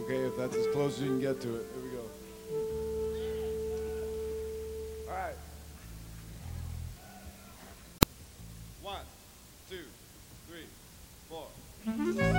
okay, if that's as close as you can get to it.